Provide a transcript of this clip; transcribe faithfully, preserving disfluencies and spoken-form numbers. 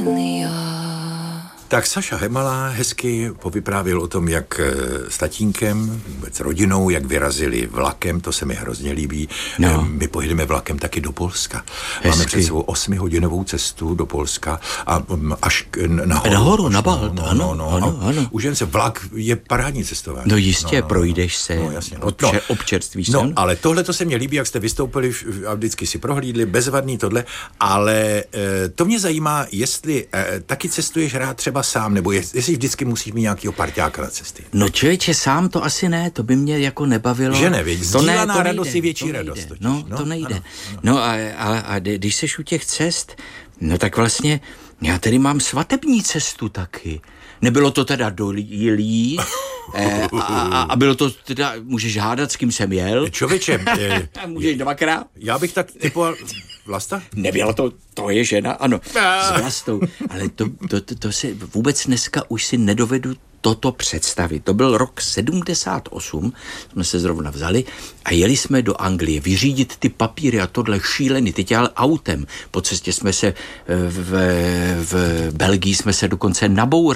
Tak Saša Hemala hezky povyprávěl o tom, jak s tatínkem, vůbec rodinou, jak vyrazili vlakem, to se mi hrozně líbí. No. My pojedeme vlakem taky do Polska. Hezky. Máme před sebou osmihodinovou cestu do Polska a až nahoru. Nahoru, na Balt, no, ano, no, ano, no. ano. Už jen se vlak je parádní cestování. No jistě, no, no, projdeš se, no, jasně, no. obče, občerstvíš no, se. No, ale tohle to se mně líbí, jak jste vystoupili a vždycky si prohlídli, bezvadný tohle, ale e, to mě zajímá, jestli e, taky cestuješ rád třeba sám, nebo jest, jestli vždycky musíš mít nějakýho parťáka na cesty. No člověče, sám to asi ne, to by mě jako nebavilo. Že ne, věď, to ne, to radost nejde, je větší to radost. Nejde. Totiž. No, no, to nejde. Ano, ano. No a, a, a když seš u těch cest, no tak vlastně já tady mám svatební cestu taky. Nebylo to teda do Jilí, eh, a, a, a bylo to teda, můžeš hádat, s kým jsem jel. Člověče. Eh, můžeš dvakrát. Já bych tak typoval Vlasta? Nebylo to, to je žena, ano, s Vlastou. Ale to, to, to, to se vůbec dneska už si nedovedu toto představit. To byl rok sedmdesát osm, jsme se zrovna vzali a jeli jsme do Anglie vyřídit ty papíry a tohle šílený. Teď ale autem. Po cestě jsme se v, v Belgii jsme se dokonce nabourali.